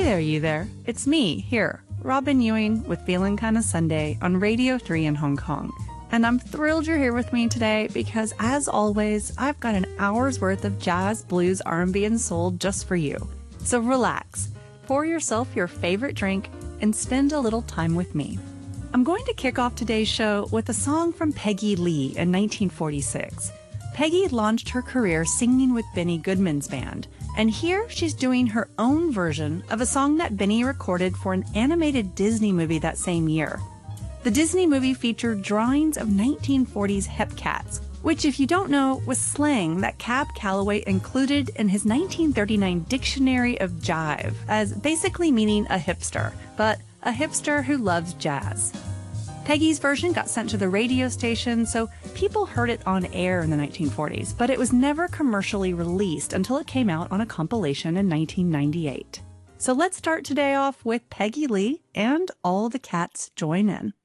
there, you there. It's me, here, Robin Ewing with Feeling Kinda Sunday on Radio 3 in Hong Kong. And I'm thrilled you're here with me today because, as always, I've got an hour's worth of jazz, blues, R&B, and soul just for you. So relax, pour yourself your favorite drink, and spend a little time with me. I'm going to kick off today's show with a song from Peggy Lee in 1946. Peggy launched her career singing with Benny Goodman's band, and here she's doing her own version of a song that Benny recorded for an animated Disney movie that same year. The Disney movie featured drawings of 1940s hep cats, which, if you don't know, was slang that Cab Calloway included in his 1939 Dictionary of Jive as basically meaning a hipster, but a hipster who loves jazz. Peggy's version got sent to the radio station, so people heard it on air in the 1940s, but it was never commercially released until it came out on a compilation in 1998. So let's start today off with Peggy Lee and All the Cats Join In.